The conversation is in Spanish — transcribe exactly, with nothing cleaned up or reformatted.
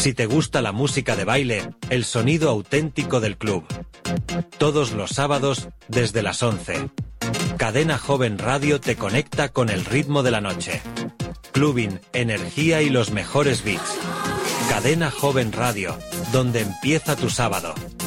Si te gusta la música de baile, el sonido auténtico del club. Todos los sábados, desde las once. Cadena Joven Radio te conecta con el ritmo de la noche. Clubbing, energía y los mejores beats. Cadena Joven Radio, donde empieza tu sábado.